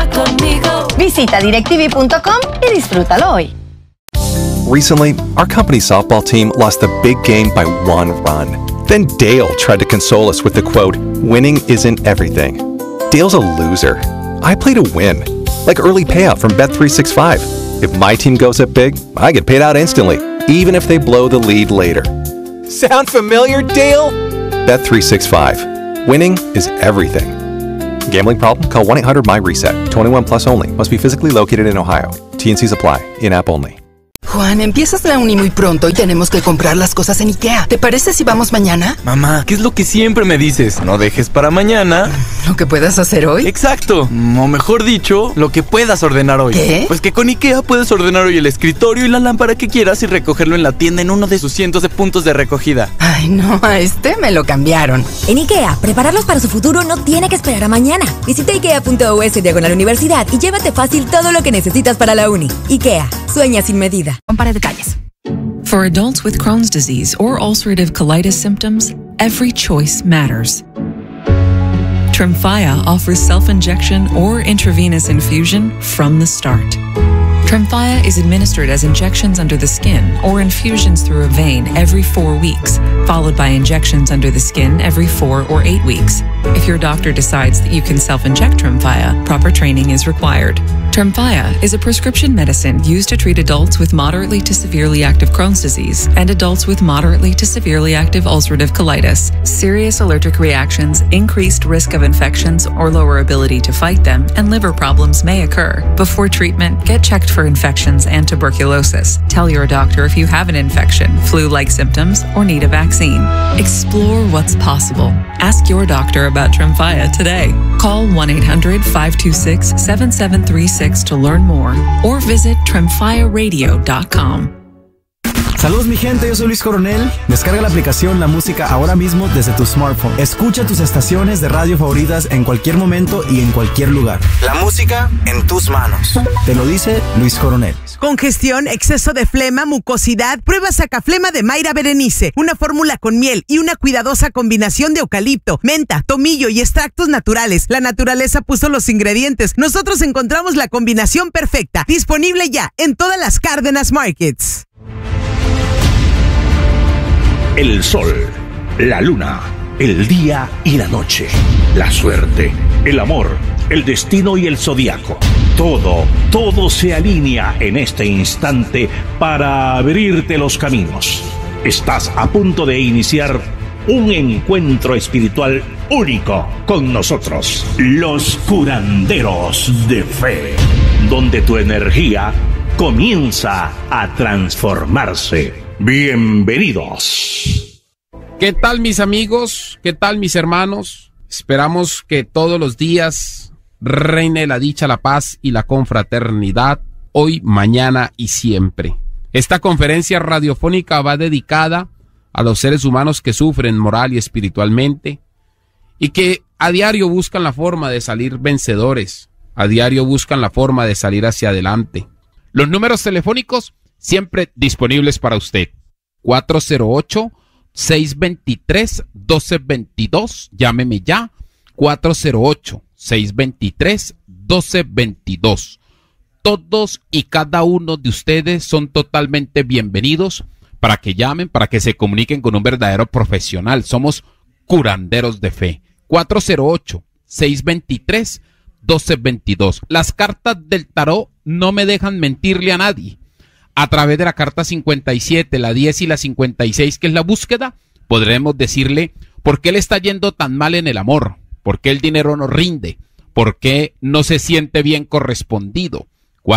juega conmigo. Visita directv.com y disfrútalo hoy. Recently, our company softball team lost the big game by 1 run. Then Dale tried to console us with the quote, "Winning isn't everything." Dale's a loser. I play to win, like early payout from Bet365. If my team goes up big, I get paid out instantly, even if they blow the lead later. Sound familiar, Dale? Bet365. Winning is everything. Gambling problem? Call 1-800-MY-RESET. 21 plus only. Must be physically located in Ohio. T&Cs apply. In-app only. Juan, empiezas la uni muy pronto y tenemos que comprar las cosas en IKEA. ¿Te parece si vamos mañana? Mamá, ¿qué es lo que siempre me dices? No dejes para mañana ¿Lo que puedas hacer hoy? Exacto, o mejor dicho, lo que puedas ordenar hoy. ¿Qué? Pues que con IKEA puedes ordenar hoy el escritorio y la lámpara que quieras y recogerlo en la tienda en uno de sus cientos de puntos de recogida. Ay, no, a este me lo cambiaron. En IKEA, prepararlos para su futuro no tiene que esperar a mañana. Visita ikea.us/universidad y llévate fácil todo lo que necesitas para la uni. IKEA, sueña sin medida. Compara detalles. For adults with Crohn's disease or ulcerative colitis symptoms, every choice matters. Tremfya offers self-injection or intravenous infusion from the start. Tremfya is administered as injections under the skin or infusions through a vein every 4 weeks, followed by injections under the skin every 4 or 8 weeks. If your doctor decides that you can self-inject Tremfya, proper training is required. Tremfya is a prescription medicine used to treat adults with moderately to severely active Crohn's disease and adults with moderately to severely active ulcerative colitis. Serious allergic reactions, increased risk of infections or lower ability to fight them, and liver problems may occur. Before treatment, get checked for infections and tuberculosis. Tell your doctor if you have an infection, flu-like symptoms, or need a vaccine. Explore what's possible. Ask your doctor about Tremfya today. Call 1-800-526-7736 to learn more or visit tremfyaradio.com. Saludos mi gente, yo soy Luis Coronel. Descarga la aplicación La Música ahora mismo desde tu smartphone. Escucha tus estaciones de radio favoritas en cualquier momento y en cualquier lugar. La música en tus manos. Te lo dice Luis Coronel. Congestión, exceso de flema, mucosidad. Prueba Sacaflema de Mayra Berenice. Una fórmula con miel y una cuidadosa combinación de eucalipto, menta, tomillo y extractos naturales. La naturaleza puso los ingredientes. Nosotros encontramos la combinación perfecta. Disponible ya en todas las Cárdenas Markets. El sol, la luna, el día y la noche, la suerte, el amor, el destino y el zodiaco. Todo se alinea en este instante para abrirte los caminos. Estás a punto de iniciar un encuentro espiritual único con nosotros, los curanderos de fe, donde tu energía comienza a transformarse. Bienvenidos. ¿Qué tal mis amigos? ¿Qué tal mis hermanos? Esperamos que todos los días reine la dicha, la paz y la confraternidad, hoy, mañana y siempre. Esta conferencia radiofónica va dedicada a los seres humanos que sufren moral y espiritualmente y que a diario buscan la forma de salir vencedores, a diario buscan la forma de salir hacia adelante. Los números telefónicos siempre disponibles para usted. 408-623-1222. Llámeme ya. 408-623-1222. Todos y cada uno de ustedes son totalmente bienvenidos para que llamen, para que se comuniquen con un verdadero profesional. Somos curanderos de fe. 408-623-1222. Las cartas del tarot no me dejan mentirle a nadie. A través de la carta 57, la 10 y la 56, que es la búsqueda, podremos decirle por qué le está yendo tan mal en el amor, por qué el dinero no rinde, por qué no se siente bien correspondido.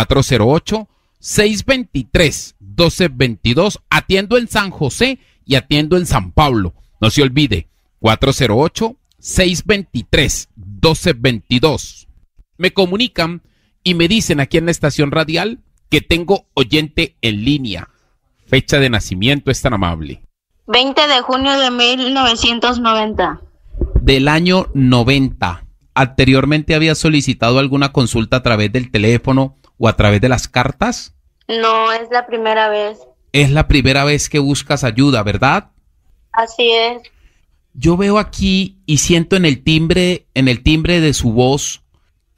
408-623-1222. Atiendo en San José y atiendo en San Pablo. No se olvide, 408-623-1222. Me comunican y me dicen aquí en la estación radial que tengo oyente en línea. Fecha de nacimiento, es tan amable. 20 de junio de 1990. Del año 90. ¿Anteriormente había solicitado alguna consulta a través del teléfono o a través de las cartas? No, es la primera vez. Es la primera vez que buscas ayuda, ¿verdad? Así es. Yo veo aquí y siento en el timbre de su voz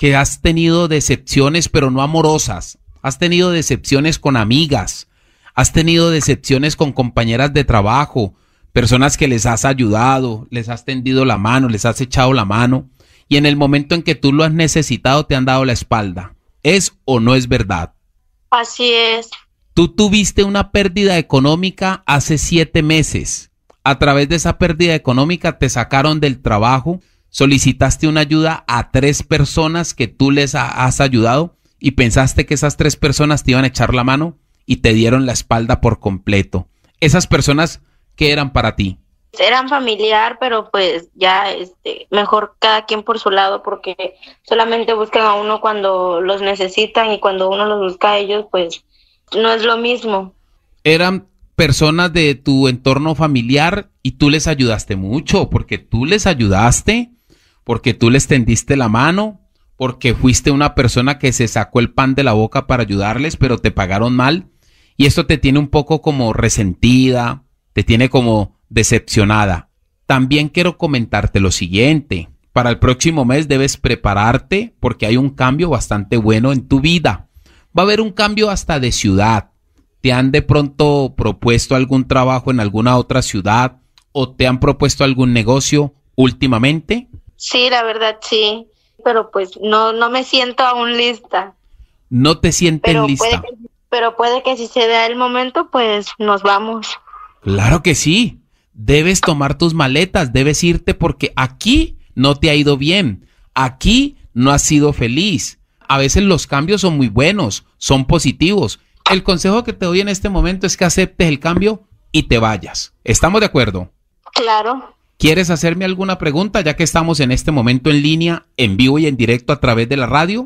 que has tenido decepciones, pero no amorosas. Has tenido decepciones con amigas, has tenido decepciones con compañeras de trabajo, personas que les has ayudado, les has tendido la mano, les has echado la mano, y en el momento en que tú lo has necesitado te han dado la espalda. ¿Es o no es verdad? Así es. Tú tuviste una pérdida económica hace 7 meses. A través de esa pérdida económica te sacaron del trabajo, solicitaste una ayuda a 3 personas que tú les has ayudado y pensaste que esas 3 personas te iban a echar la mano y te dieron la espalda por completo. Esas personas, ¿qué eran para ti? Eran familiar, pero pues ya mejor cada quien por su lado, porque solamente buscan a uno cuando los necesitan y cuando uno los busca a ellos, pues no es lo mismo. Eran personas de tu entorno familiar y tú les ayudaste mucho, porque tú les ayudaste, porque tú les tendiste la mano, porque fuiste una persona que se sacó el pan de la boca para ayudarles, pero te pagaron mal, y esto te tiene un poco como resentida, te tiene como decepcionada. También quiero comentarte lo siguiente: para el próximo mes debes prepararte porque hay un cambio bastante bueno en tu vida. Va a haber un cambio hasta de ciudad. ¿Te han de pronto propuesto algún trabajo en alguna otra ciudad o te han propuesto algún negocio últimamente? Sí, la verdad sí, pero pues no me siento aún lista. ¿No te sientes lista? Pero puede que si se da el momento, pues nos vamos. Claro que sí. Debes tomar tus maletas, debes irte porque aquí no te ha ido bien. Aquí no has sido feliz. A veces los cambios son muy buenos, son positivos. El consejo que te doy en este momento es que aceptes el cambio y te vayas. ¿Estamos de acuerdo? Claro. ¿Quieres hacerme alguna pregunta ya que estamos en este momento en línea, en vivo y en directo a través de la radio?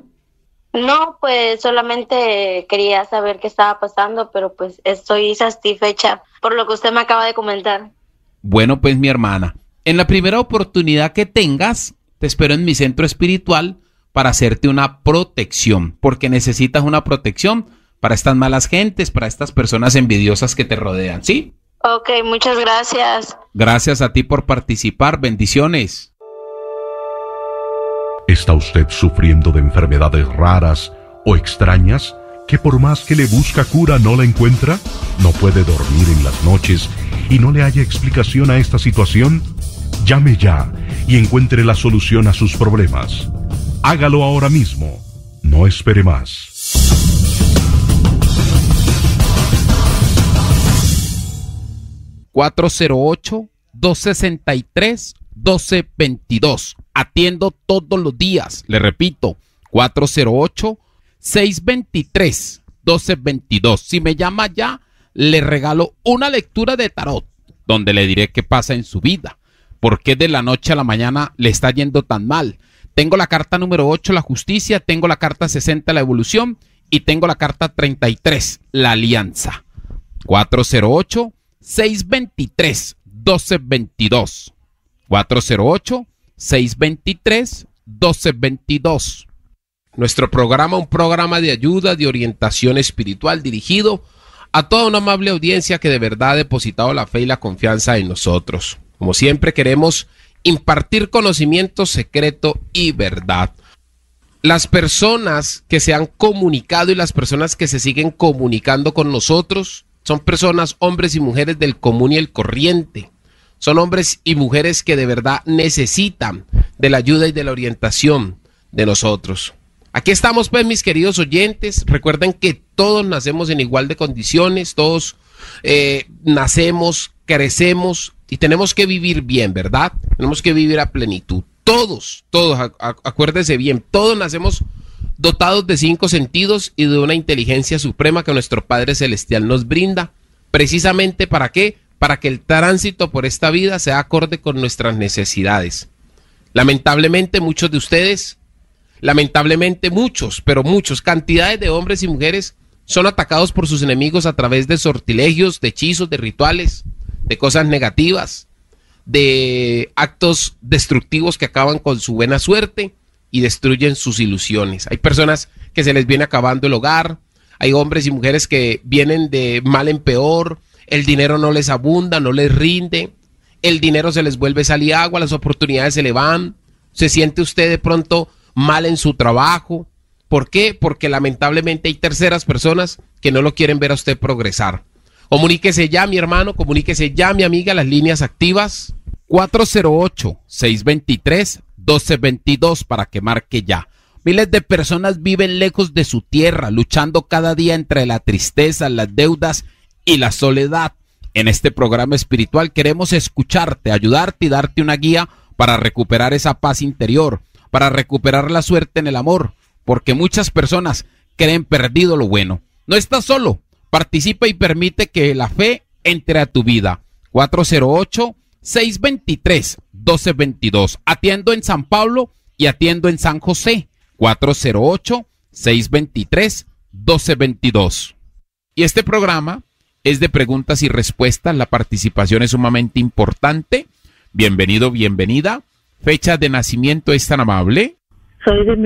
No, pues solamente quería saber qué estaba pasando, pero pues estoy satisfecha por lo que usted me acaba de comentar. Bueno, pues mi hermana, en la primera oportunidad que tengas, te espero en mi centro espiritual para hacerte una protección, porque necesitas una protección para estas malas gentes, para estas personas envidiosas que te rodean, ¿sí? Ok, muchas gracias. Gracias a ti por participar, bendiciones. ¿Está usted sufriendo de enfermedades raras o extrañas que por más que le busca cura no la encuentra? ¿No puede dormir en las noches y no le haya explicación a esta situación? Llame ya y encuentre la solución a sus problemas. Hágalo ahora mismo. No espere más. ...408-263-1222... Atiendo todos los días. Le repito, 408-623-1222. Si me llama ya, le regalo una lectura de tarot, donde le diré qué pasa en su vida. ¿Por qué de la noche a la mañana le está yendo tan mal? Tengo la carta número 8, la justicia. Tengo la carta 60, la evolución. Y tengo la carta 33, la alianza. 408-623-1222. 408-623-1222. Nuestro programa, un programa de ayuda, de orientación espiritual dirigido a toda una amable audiencia que de verdad ha depositado la fe y la confianza en nosotros. Como siempre queremos impartir conocimiento secreto y verdad. Las personas que se han comunicado y las personas que se siguen comunicando con nosotros son personas, hombres y mujeres del común y el corriente. Son hombres y mujeres que de verdad necesitan de la ayuda y de la orientación de nosotros. Aquí estamos pues, mis queridos oyentes. Recuerden que todos nacemos en igual de condiciones, todos nacemos, crecemos y tenemos que vivir bien, ¿verdad? Tenemos que vivir a plenitud. Todos, acuérdese bien, todos nacemos dotados de 5 sentidos y de una inteligencia suprema que nuestro Padre Celestial nos brinda. ¿Precisamente para qué? Para que el tránsito por esta vida sea acorde con nuestras necesidades. Lamentablemente muchos de ustedes, pero muchos, cantidades de hombres y mujeres son atacados por sus enemigos a través de sortilegios, de hechizos, de rituales, de cosas negativas, de actos destructivos que acaban con su buena suerte y destruyen sus ilusiones. Hay personas que se les viene acabando el hogar, hay hombres y mujeres que vienen de mal en peor, el dinero no les abunda, no les rinde, el dinero se les vuelve sal y agua, las oportunidades se le van, se siente usted de pronto mal en su trabajo. ¿Por qué? Porque lamentablemente hay terceras personas que no lo quieren ver a usted progresar. Comuníquese ya, mi hermano, comuníquese ya, mi amiga, las líneas activas 408-623-1222 para que marque ya. Miles de personas viven lejos de su tierra, luchando cada día entre la tristeza, las deudas y la soledad. En este programa espiritual queremos escucharte, ayudarte y darte una guía para recuperar esa paz interior, para recuperar la suerte en el amor, porque muchas personas creen perdido lo bueno. No estás solo. Participa y permite que la fe entre a tu vida. 408-623-1222. Atiendo en San Pablo y atiendo en San José. 408-623-1222. Y este programa es de preguntas y respuestas. La participación es sumamente importante. Bienvenido, bienvenida. Fecha de nacimiento es tan amable. Soy de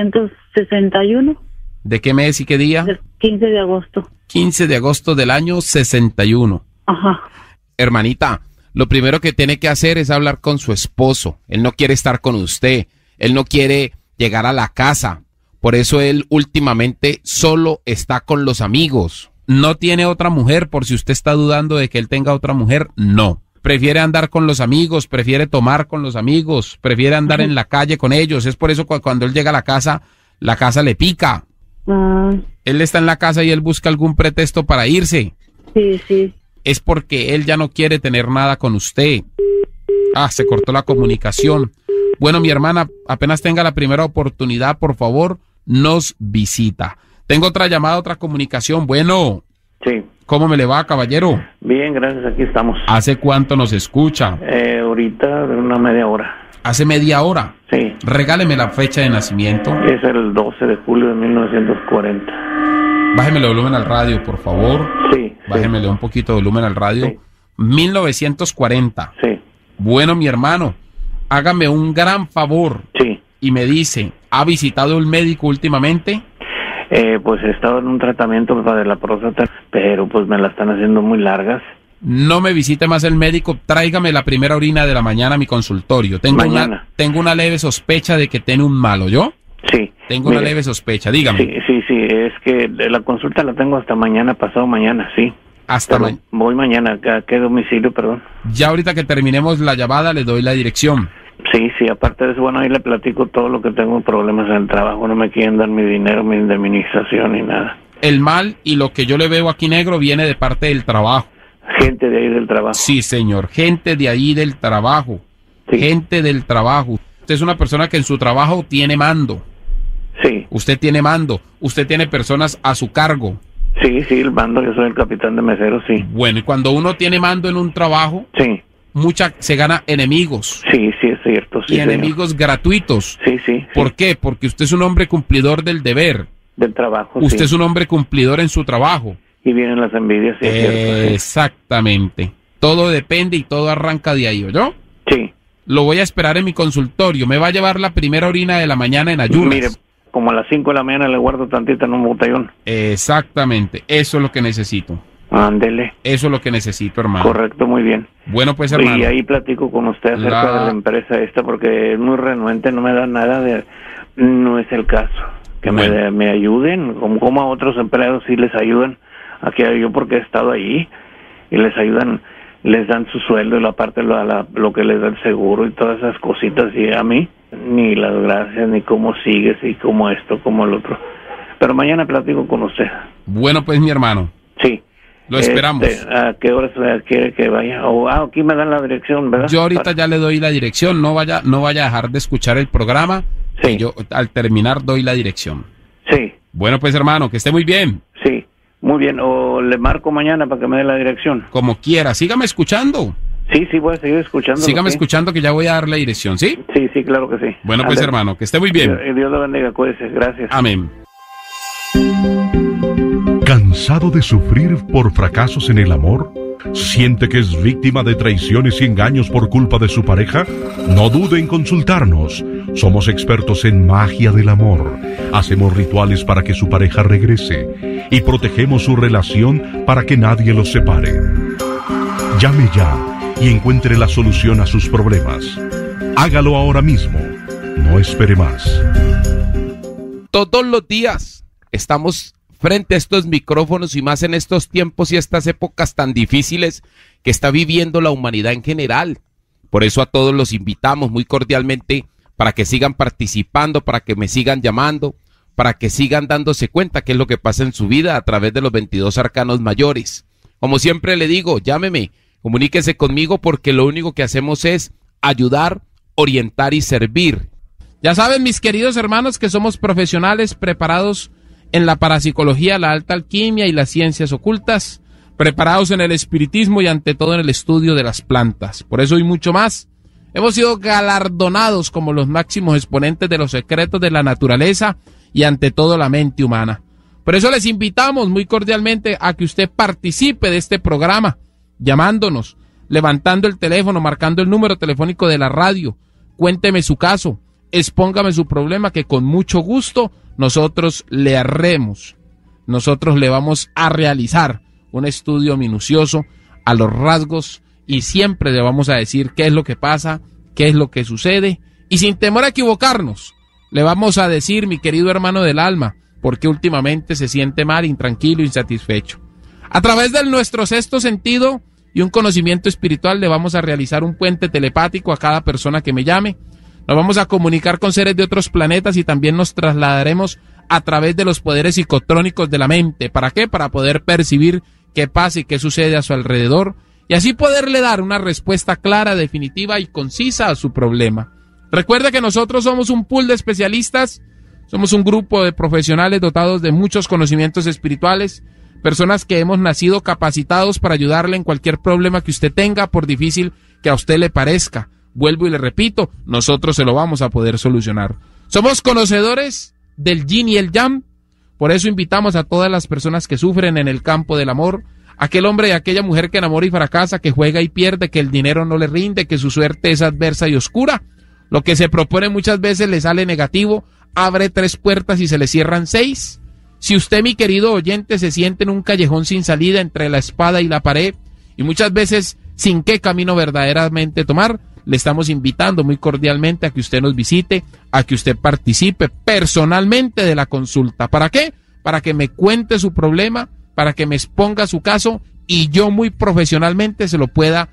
1961. ¿De qué mes y qué día? El 15 de agosto. 15 de agosto del año 61. Ajá. Hermanita, lo primero que tiene que hacer es hablar con su esposo. Él no quiere estar con usted. Él no quiere llegar a la casa. Por eso él últimamente solo está con los amigos. No tiene otra mujer, por si usted está dudando de que él tenga otra mujer, no. Prefiere andar con los amigos, prefiere tomar con los amigos, prefiere andar en la calle con ellos. Es por eso que cuando él llega a la casa le pica. Él está en la casa y él busca algún pretexto para irse. Sí, sí. Es porque él ya no quiere tener nada con usted. Se cortó la comunicación. Bueno, mi hermana, apenas tenga la primera oportunidad, por favor, nos visita. Tengo otra llamada, otra comunicación. Bueno. Sí. ¿Cómo me le va, caballero? Bien, gracias, aquí estamos. ¿Hace cuánto nos escucha? Ahorita, una media hora. ¿Hace media hora? Sí. Regáleme la fecha de nacimiento. Es el 12 de julio de 1940. Bájemele volumen al radio, por favor. Sí. Bájemele un poquito de volumen al radio. Sí. 1940. Sí. Bueno, mi hermano, hágame un gran favor. Sí. Y me dice, ¿ha visitado un médico últimamente? Pues he estado en un tratamiento para la próstata, pero pues me la están haciendo muy largas. No me visite más el médico, tráigame la primera orina de la mañana a mi consultorio. Tengo una leve sospecha de que tiene un mal, ¿yo? Sí. Tengo una leve sospecha, dígame. Sí, es que la consulta la tengo hasta mañana, pasado mañana, sí. Hasta mañana. Voy mañana, ¿a qué domicilio, perdón? Ya ahorita que terminemos la llamada le doy la dirección. Sí, aparte de eso, bueno, ahí le platico todo lo que tengo, problemas en el trabajo, no me quieren dar mi dinero, mi indemnización ni nada. El mal y lo que yo le veo aquí negro viene de parte del trabajo. Gente de ahí del trabajo. Sí, señor, gente de ahí del trabajo. Sí. Gente del trabajo. Usted es una persona que en su trabajo tiene mando. Sí. Usted tiene mando, usted tiene personas a su cargo. Sí, el mando, yo soy el capitán de meseros, sí. Bueno, y cuando uno tiene mando en un trabajo... Sí. Se gana enemigos. Sí, es cierto. Sí, y enemigos gratuitos. Sí. ¿Por qué? Porque usted es un hombre cumplidor del deber. Del trabajo, Usted es un hombre cumplidor en su trabajo. Y vienen las envidias, sí, es cierto. Exactamente. Todo depende y todo arranca de ahí, ¿oyó? Sí. Lo voy a esperar en mi consultorio. Me va a llevar la primera orina de la mañana en ayunas. Mire, como a las 5 de la mañana le guardo tantita en un botellón. Exactamente. Eso es lo que necesito. Ándele. Eso es lo que necesito, hermano. Correcto, muy bien. Bueno, pues, hermano. Y ahí platico con usted acerca de la empresa esta, porque es muy renuente, no me da nada de... No es el caso. Que me ayuden, como a otros empleados sí les ayudan. Aquí yo porque he estado ahí y les ayudan, les dan su sueldo y la parte lo que les da el seguro y todas esas cositas. Y a mí, ni las gracias, ni cómo sigues, y cómo esto, como el otro. Pero mañana platico con usted. Bueno, pues, mi hermano. Sí. Lo esperamos. ¿A qué horas quiere que vaya? Aquí me dan la dirección, ¿verdad? Yo ahorita ya le doy la dirección. No vaya a dejar de escuchar el programa. Sí. Yo al terminar doy la dirección. Sí. Bueno, pues, hermano, que esté muy bien. Sí, muy bien. O le marco mañana para que me dé la dirección. Como quiera. Sígame escuchando. Sí, voy a seguir escuchando. Sígame escuchando que ya voy a dar la dirección, ¿sí? Sí, claro que sí. Bueno, pues, hermano, que esté muy bien. Dios le bendiga, cuídese. Gracias. Amén. ¿Cansado de sufrir por fracasos en el amor? ¿Siente que es víctima de traiciones y engaños por culpa de su pareja? No dude en consultarnos. Somos expertos en magia del amor. Hacemos rituales para que su pareja regrese y protegemos su relación para que nadie los separe. Llame ya y encuentre la solución a sus problemas. Hágalo ahora mismo. No espere más. Todos los días estamos frente a estos micrófonos y más en estos tiempos y estas épocas tan difíciles que está viviendo la humanidad en general. Por eso a todos los invitamos muy cordialmente para que sigan participando, para que me sigan llamando, para que sigan dándose cuenta qué es lo que pasa en su vida a través de los 22 arcanos mayores. Como siempre le digo, llámeme, comuníquese conmigo porque lo único que hacemos es ayudar, orientar y servir. Ya saben, mis queridos hermanos, que somos profesionales preparados en la parapsicología, la alta alquimia y las ciencias ocultas, preparados en el espiritismo y ante todo en el estudio de las plantas. Por eso y mucho más, hemos sido galardonados como los máximos exponentes de los secretos de la naturaleza y ante todo la mente humana. Por eso les invitamos muy cordialmente a que usted participe de este programa, llamándonos, levantando el teléfono, marcando el número telefónico de la radio. Cuénteme su caso, expóngame su problema, que con mucho gusto nosotros le haremos. Nosotros le vamos a realizar un estudio minucioso a los rasgos y siempre le vamos a decir qué es lo que pasa, qué es lo que sucede y sin temor a equivocarnos, le vamos a decir, mi querido hermano del alma, por qué últimamente se siente mal, intranquilo, insatisfecho. A través de nuestro sexto sentido y un conocimiento espiritual le vamos a realizar un puente telepático a cada persona que me llame. Nos vamos a comunicar con seres de otros planetas y también nos trasladaremos a través de los poderes psicotrónicos de la mente. ¿Para qué? Para poder percibir qué pasa y qué sucede a su alrededor y así poderle dar una respuesta clara, definitiva y concisa a su problema. Recuerde que nosotros somos un pool de especialistas, somos un grupo de profesionales dotados de muchos conocimientos espirituales, personas que hemos nacido capacitados para ayudarle en cualquier problema que usted tenga, por difícil que a usted le parezca. Vuelvo y le repito, nosotros se lo vamos a poder solucionar. Somos conocedores del yin y el yang, por eso invitamos a todas las personas que sufren en el campo del amor, aquel hombre y aquella mujer que enamora y fracasa, que juega y pierde, que el dinero no le rinde, que su suerte es adversa y oscura. Lo que se propone muchas veces le sale negativo, abre 3 puertas y se le cierran 6. Si usted, mi querido oyente, se siente en un callejón sin salida entre la espada y la pared, y muchas veces sin qué camino verdaderamente tomar, le estamos invitando muy cordialmente a que usted nos visite, a que usted participe personalmente de la consulta. ¿Para qué? Para que me cuente su problema, para que me exponga su caso y yo muy profesionalmente se lo pueda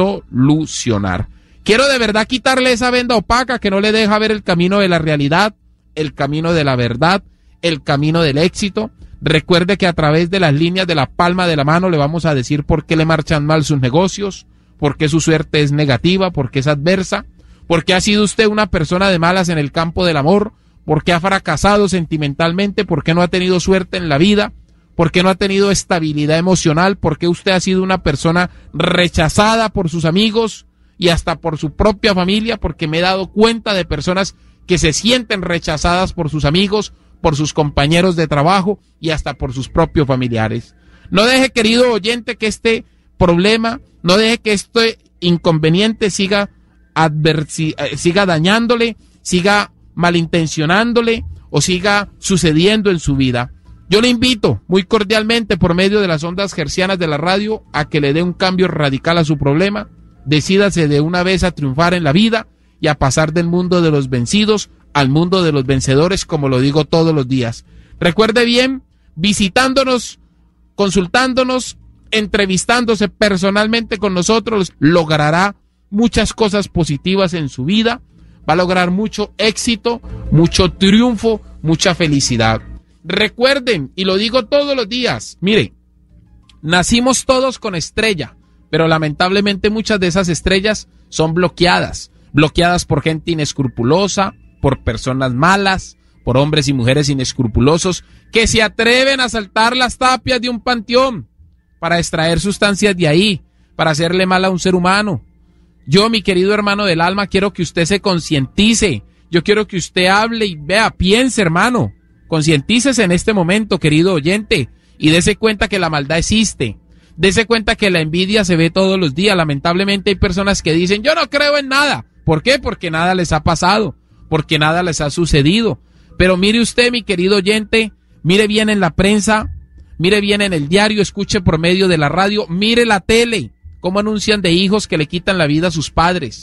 solucionar. Quiero de verdad quitarle esa venda opaca que no le deja ver el camino de la realidad, el camino de la verdad, el camino del éxito. Recuerde que a través de las líneas de la palma de la mano le vamos a decir por qué le marchan mal sus negocios, por qué su suerte es negativa, por qué es adversa, por qué ha sido usted una persona de malas en el campo del amor, por qué ha fracasado sentimentalmente, por qué no ha tenido suerte en la vida, por qué no ha tenido estabilidad emocional, por qué usted ha sido una persona rechazada por sus amigos y hasta por su propia familia, porque me he dado cuenta de personas que se sienten rechazadas por sus amigos, por sus compañeros de trabajo y hasta por sus propios familiares. No deje, querido oyente, que este problema, no deje que este inconveniente siga dañándole, siga malintencionándole o siga sucediendo en su vida. Yo le invito muy cordialmente por medio de las ondas hercianas de la radio a que le dé un cambio radical a su problema. Decídase de una vez a triunfar en la vida y a pasar del mundo de los vencidos al mundo de los vencedores, como lo digo todos los días. Recuerde bien, visitándonos, consultándonos, entrevistándose personalmente con nosotros, logrará muchas cosas positivas en su vida, va a lograr mucho éxito, mucho triunfo, mucha felicidad. Recuerden, y lo digo todos los días, mire, nacimos todos con estrella, pero lamentablemente muchas de esas estrellas son bloqueadas por gente inescrupulosa, por personas malas, por hombres y mujeres inescrupulosos que se atreven a saltar las tapias de un panteón para extraer sustancias de ahí, para hacerle mal a un ser humano. Yo, mi querido hermano del alma, quiero que usted se concientice, yo quiero que usted hable y vea, piense, hermano, concientícese en este momento, querido oyente, y dése cuenta que la maldad existe, dése cuenta que la envidia se ve todos los días. Lamentablemente hay personas que dicen, yo no creo en nada. ¿Por qué? Porque nada les ha pasado, porque nada les ha sucedido. Pero mire usted, mi querido oyente, mire bien en la prensa, mire bien en el diario, escuche por medio de la radio, mire la tele, cómo anuncian de hijos que le quitan la vida a sus padres.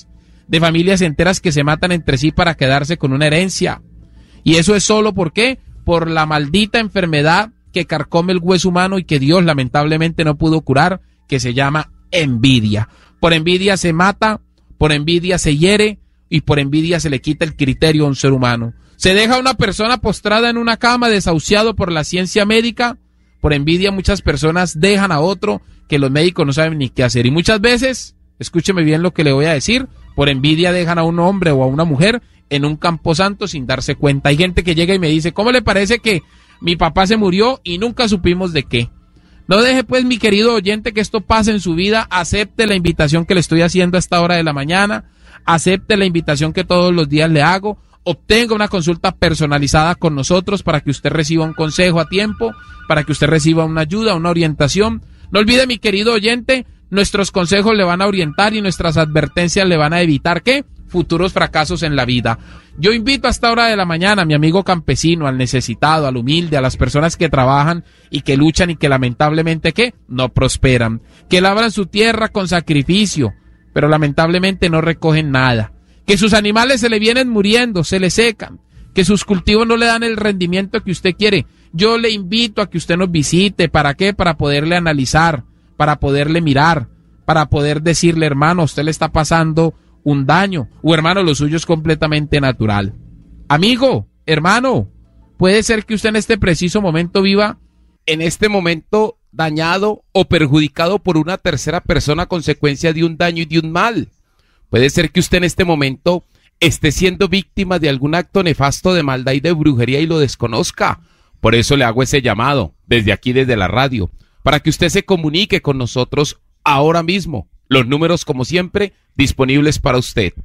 de familias enteras que se matan entre sí para quedarse con una herencia. Y eso es solo ¿por qué? Por la maldita enfermedad que carcome el hueso humano y que Dios lamentablemente no pudo curar, que se llama envidia. Por envidia se mata, por envidia se hiere y por envidia se le quita el criterio a un ser humano. Se deja a una persona postrada en una cama, desahuciado por la ciencia médica. Por envidia muchas personas dejan a otro que los médicos no saben ni qué hacer. Y muchas veces, escúcheme bien lo que le voy a decir, por envidia dejan a un hombre o a una mujer en un camposanto sin darse cuenta. Hay gente que llega y me dice, ¿cómo le parece que mi papá se murió y nunca supimos de qué? No deje pues, mi querido oyente, que esto pase en su vida. Acepte la invitación que le estoy haciendo a esta hora de la mañana. Acepte la invitación que todos los días le hago. Obtenga una consulta personalizada con nosotros para que usted reciba un consejo a tiempo, para que usted reciba una ayuda, una orientación. No olvide, mi querido oyente, nuestros consejos le van a orientar y nuestras advertencias le van a evitar, ¿qué? Futuros fracasos en la vida. Yo invito a esta hora de la mañana a mi amigo campesino, al necesitado, al humilde, a las personas que trabajan y que luchan y que lamentablemente, ¿qué? No prosperan. Que labran su tierra con sacrificio, pero lamentablemente no recogen nada. Que sus animales se le vienen muriendo, se le secan, que sus cultivos no le dan el rendimiento que usted quiere. Yo le invito a que usted nos visite. ¿Para qué? Para poderle analizar, para poderle mirar, para poder decirle, hermano, usted le está pasando un daño, o hermano, lo suyo es completamente natural. Amigo, hermano, puede ser que usted en este preciso momento viva en este momento dañado o perjudicado por una tercera persona a consecuencia de un daño y de un mal. Puede ser que usted en este momento esté siendo víctima de algún acto nefasto de maldad y de brujería y lo desconozca. Por eso le hago ese llamado desde aquí, desde la radio, para que usted se comunique con nosotros ahora mismo. Los números, como siempre, disponibles para usted.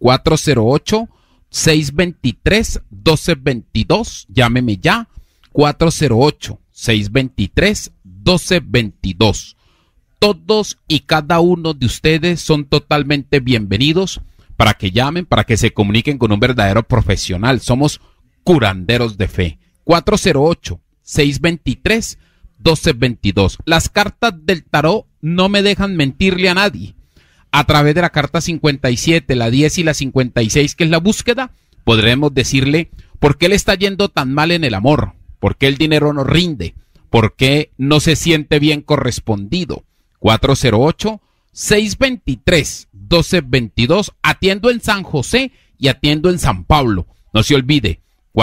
408-623-1222. Llámeme ya. 408-623-1222. Todos y cada uno de ustedes son totalmente bienvenidos para que llamen, para que se comuniquen con un verdadero profesional. Somos curanderos de fe. 408-623-1222. Las cartas del tarot no me dejan mentirle a nadie. A través de la carta 57, la 10 y la 56, que es la búsqueda, podremos decirle por qué le está yendo tan mal en el amor, por qué el dinero no rinde, por qué no se siente bien correspondido. 408-623-1222. Atiendo en San José y atiendo en San Pablo. No se olvide,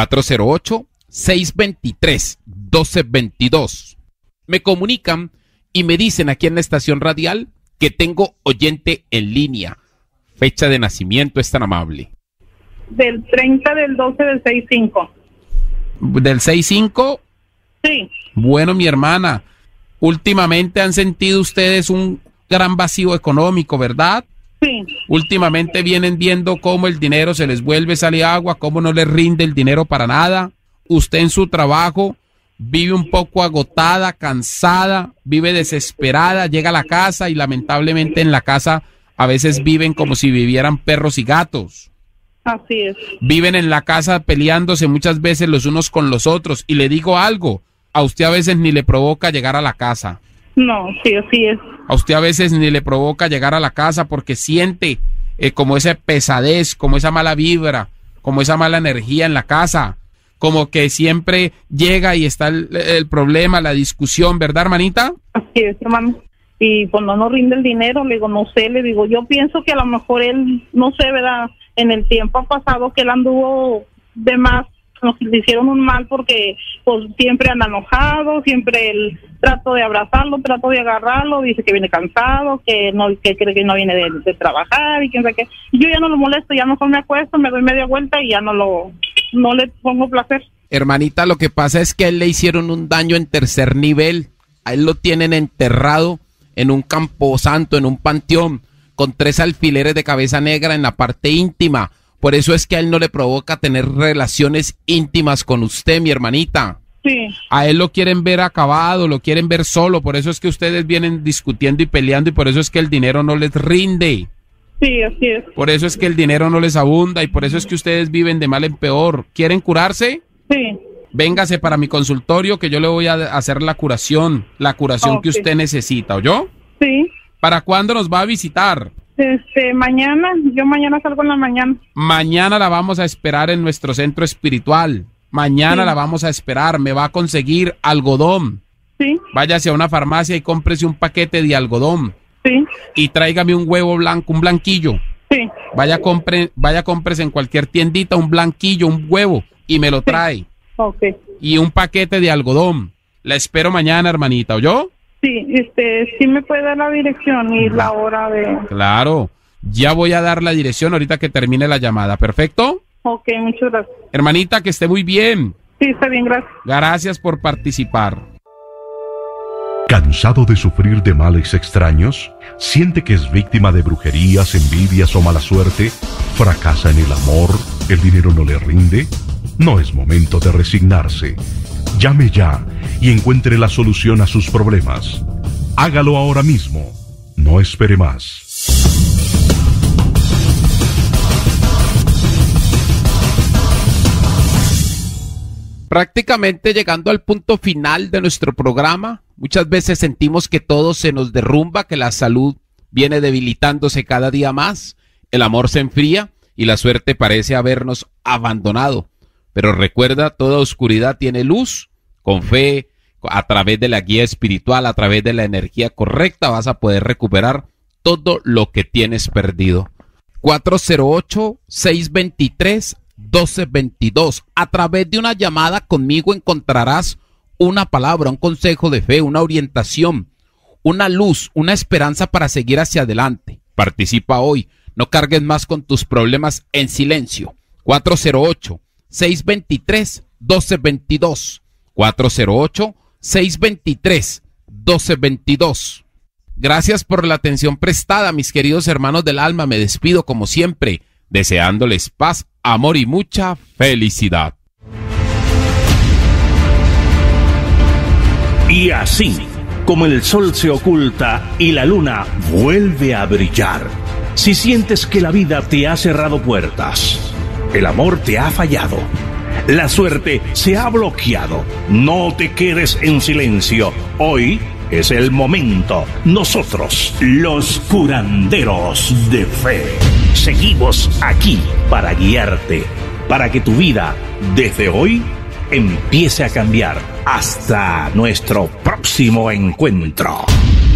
408-623-1222. Me comunican y me dicen aquí en la estación radial que tengo oyente en línea. Fecha de nacimiento, es tan amable. Del 30 del 12 del 6-5. ¿Del 6-5? Sí. Bueno, mi hermana, últimamente han sentido ustedes un gran vacío económico, ¿verdad? Sí. Últimamente vienen viendo cómo el dinero se les vuelve sale agua, cómo no les rinde el dinero para nada. Usted en su trabajo vive un poco agotada, cansada, vive desesperada, llega a la casa y lamentablemente en la casa a veces viven como si vivieran perros y gatos. Así es. Viven en la casa peleándose muchas veces los unos con los otros. Y le digo algo, a usted a veces ni le provoca llegar a la casa. No, sí, así es. A usted a veces ni le provoca llegar a la casa porque siente como esa pesadez, como esa mala vibra, como esa mala energía en la casa. Como que siempre llega y está el problema, la discusión, ¿verdad, hermanita? Así es, hermano. Y cuando no rinde el dinero, le digo, no sé, le digo, yo pienso que a lo mejor él, no sé, ¿verdad? En el tiempo pasado que él anduvo de más, nos le hicieron un mal porque pues siempre anda enojado, siempre él trato de abrazarlo, trato de agarrarlo, dice que viene cansado, que cree que no viene de trabajar y quién sabe qué. Y yo ya no lo molesto, ya mejor me acuesto, me doy media vuelta y ya no le pongo placer. Hermanita, lo que pasa es que a él le hicieron un daño en tercer nivel. A él lo tienen enterrado en un camposanto, en un panteón, con 3 alfileres de cabeza negra en la parte íntima. Por eso es que a él no le provoca tener relaciones íntimas con usted, mi hermanita. Sí. A él lo quieren ver acabado, lo quieren ver solo. Por eso es que ustedes vienen discutiendo y peleando y por eso es que el dinero no les rinde. Sí, así es. Por eso es que el dinero no les abunda y por eso es que ustedes viven de mal en peor. ¿Quieren curarse? Sí. Véngase para mi consultorio que yo le voy a hacer la curación Okay. que usted necesita, ¿oyó? Sí. ¿Para cuándo nos va a visitar? Mañana salgo en la mañana. Mañana la vamos a esperar en nuestro centro espiritual. Mañana la vamos a esperar. Me va a conseguir algodón. Sí. Váyase a una farmacia y cómprese un paquete de algodón. Sí. Y tráigame un huevo blanco, un blanquillo. Sí. Cómprese en cualquier tiendita un blanquillo, un huevo, y me lo trae. Okay. Y un paquete de algodón. La espero mañana, hermanita, ¿oyó? Sí, sí me puede dar la dirección y la hora de... Claro, ya voy a dar la dirección ahorita que termine la llamada, ¿perfecto? Ok, muchas gracias. Hermanita, que esté muy bien. Sí, está bien, gracias. Gracias por participar. ¿Cansado de sufrir de males extraños? ¿Siente que es víctima de brujerías, envidias o mala suerte? ¿Fracasa en el amor? ¿El dinero no le rinde? No es momento de resignarse. Llame ya y encuentre la solución a sus problemas. Hágalo ahora mismo. No espere más. Prácticamente llegando al punto final de nuestro programa, muchas veces sentimos que todo se nos derrumba, que la salud viene debilitándose cada día más, el amor se enfría y la suerte parece habernos abandonado. Pero recuerda, toda oscuridad tiene luz. Con fe, a través de la guía espiritual, a través de la energía correcta, vas a poder recuperar todo lo que tienes perdido. 408-623-1222. A través de una llamada conmigo encontrarás una palabra, un consejo de fe, una orientación, una luz, una esperanza para seguir hacia adelante. Participa hoy. No cargues más con tus problemas en silencio. 408-623-1222. 408-623-1222. Gracias por la atención prestada, mis queridos hermanos del alma. Me despido como siempre, deseándoles paz, amor y mucha felicidad. Y así, como el sol se oculta y la luna vuelve a brillar, si sientes que la vida te ha cerrado puertas, el amor te ha fallado, la suerte se ha bloqueado, no te quedes en silencio. Hoy es el momento. Nosotros, los curanderos de fe, seguimos aquí para guiarte, para que tu vida, desde hoy, empiece a cambiar. Hasta nuestro próximo encuentro.